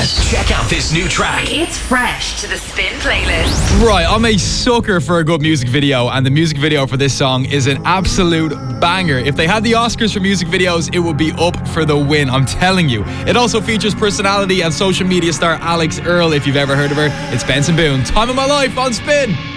Check out this new track. It's fresh to the Spin playlist. Right, I'm a sucker for a good music video, and the music video for this song is an absolute banger. If they had the Oscars for music videos, it would be up for the win, I'm telling you. It also features personality and social media star Alex Earl. If you've ever heard of her, it's Benson Boone. Time of My Life on Spin.